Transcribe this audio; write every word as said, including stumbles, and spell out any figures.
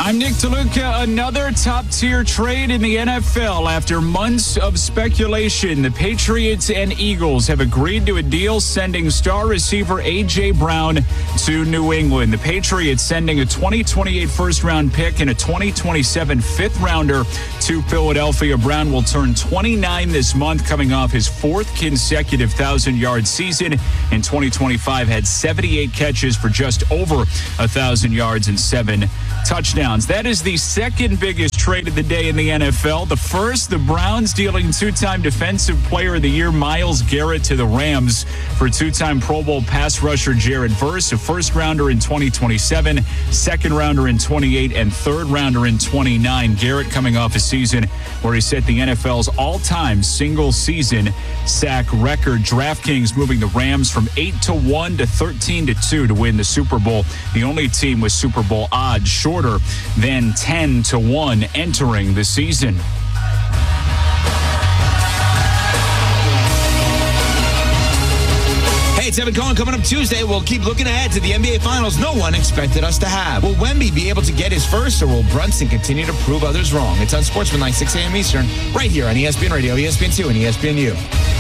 I'm Nick DeLuca. Another top-tier trade in the N F L. After months of speculation, the Patriots and Eagles have agreed to a deal sending star receiver A J. Brown to New England. The Patriots sending a twenty twenty-eight first-round pick and a twenty twenty-seven fifth-rounder to Philadelphia. Brown will turn twenty-nine this month, coming off his fourth consecutive one thousand-yard season. In twenty twenty-five, had seventy-eight catches for just over one thousand yards and seven touchdowns. That is the second biggest trade of the day in the N F L. The first, the Browns dealing two-time Defensive Player of the Year Myles Garrett to the Rams for two-time Pro Bowl pass rusher Jared Verse, a first-rounder in twenty twenty-seven, second-rounder in twenty-eight, and third-rounder in twenty-nine. Garrett coming off a season where he set the N F L's all-time single-season sack record. DraftKings moving the Rams from eight to one to thirteen to two to win the Super Bowl. The only team with Super Bowl odds shorter than ten to one entering the season. Hey, it's Evan Cohen. Coming up Tuesday, we'll keep looking ahead to the N B A Finals no one expected us to have. Will Wemby be able to get his first, or will Brunson continue to prove others wrong? It's on Sportsmanlike, six a.m. Eastern, right here on E S P N Radio, E S P N two, and E S P N U.